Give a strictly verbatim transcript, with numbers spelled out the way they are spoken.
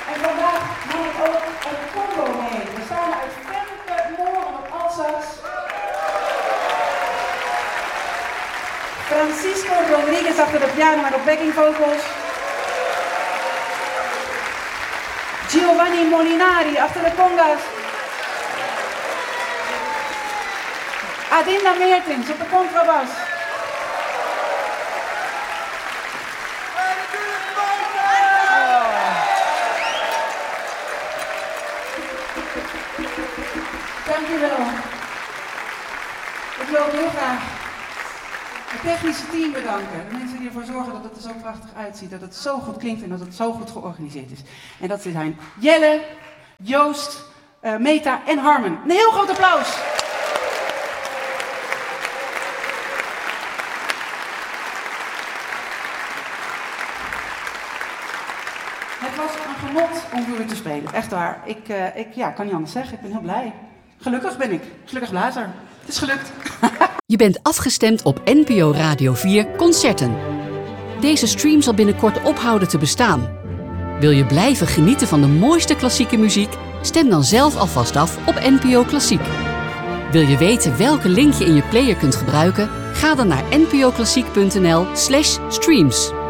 En vandaag nam ik ook een combo mee. We staan uit Femke Moren op altsax. Francisco Rodriguez achter de piano en op backing vocals. Giovanni Molinari achter de congas. Adinda Meertens op de contrabas. Dankjewel. Ik wil ook heel graag het technische team bedanken. De mensen die ervoor zorgen dat het er zo prachtig uitziet, dat het zo goed klinkt en dat het zo goed georganiseerd is. En dat zijn Jelle, Joost, uh, Meta en Harmen. Een heel groot applaus. Het was een genot om voor u te spelen. Echt waar. Ik, uh, ik ja, kan niet anders zeggen. Ik ben heel blij. Gelukkig ben ik. Gelukkig blazer. Het is gelukt. Je bent afgestemd op N P O Radio vier Concerten. Deze stream zal binnenkort ophouden te bestaan. Wil je blijven genieten van de mooiste klassieke muziek? Stem dan zelf alvast af op N P O Klassiek. Wil je weten welke link je in je player kunt gebruiken? Ga dan naar n p o klassiek punt n l slash streams.